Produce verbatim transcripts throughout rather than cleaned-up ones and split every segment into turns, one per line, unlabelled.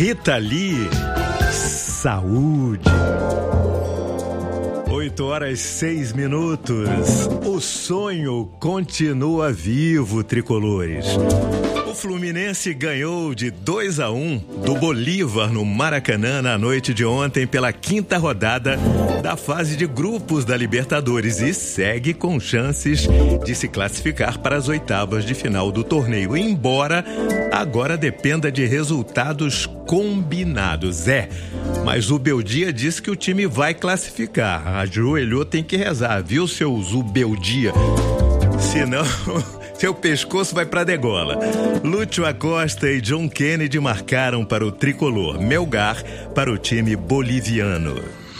Rita Lee, saúde. oito horas e seis minutos. O sonho continua vivo, tricolores. O Fluminense ganhou de dois a um do Bolívar no Maracanã na noite de ontem pela quinta rodada da fase de grupos da Libertadores e segue com chances de se classificar para as oitavas de final do torneio, embora agora dependa de resultados combinados. É, mas o Beldia disse que o time vai classificar. Ajoelhou, tem que rezar, viu, seu Zubeldia? Senão... seu pescoço vai pra degola. Lúcio Acosta e John Kennedy marcaram para o tricolor. Melgar para o time boliviano.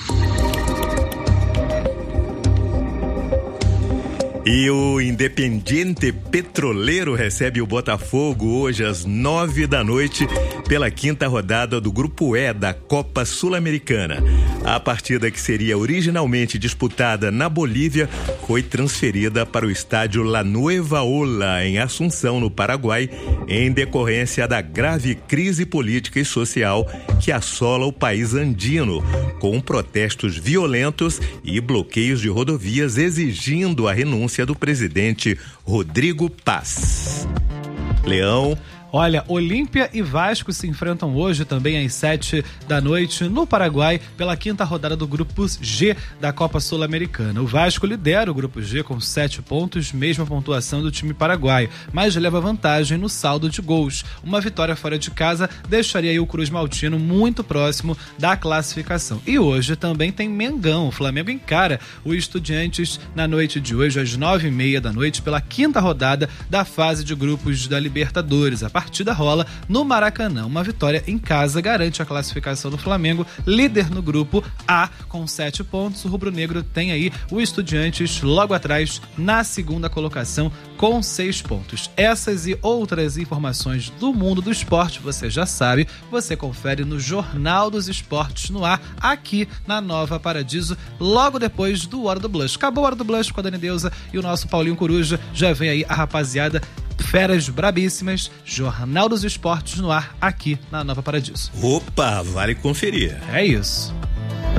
E o Independiente Petroleiro recebe o Botafogo hoje às nove da noite pela quinta rodada do Grupo E da Copa Sul-Americana. A partida, que seria originalmente disputada na Bolívia, foi transferida para o estádio La Nueva Ola, em Assunção, no Paraguai, em decorrência da grave crise política e social que assola o país andino, com protestos violentos e bloqueios de rodovias exigindo a renúncia do presidente Rodrigo Paz. Leão.
Olha, Olímpia e Vasco se enfrentam hoje também às sete da noite no Paraguai pela quinta rodada do Grupo G da Copa Sul-Americana. O Vasco lidera o Grupo G com sete pontos, mesma pontuação do time paraguaio, mas leva vantagem no saldo de gols. Uma vitória fora de casa deixaria aí o Cruz Maltino muito próximo da classificação. E hoje também tem Mengão. O Flamengo encara o Estudiantes na noite de hoje às nove e meia da noite pela quinta rodada da fase de grupos da Libertadores. A partida rola no Maracanã. Uma vitória em casa garante a classificação do Flamengo, líder no grupo A com sete pontos. O rubro-negro tem aí o Estudiantes logo atrás na segunda colocação com seis pontos. Essas e outras informações do mundo do esporte, você já sabe, você confere no Jornal dos Esportes no ar, aqui na Nova Paradiso, logo depois do Hora do Blush. Acabou a Hora do Blush com a Dani Deusa e o nosso Paulinho Coruja. Já vem aí a rapaziada feras brabíssimas, Jornal dos Esportes no ar, aqui na Nova Paradiso.
Opa, vale conferir.
É isso.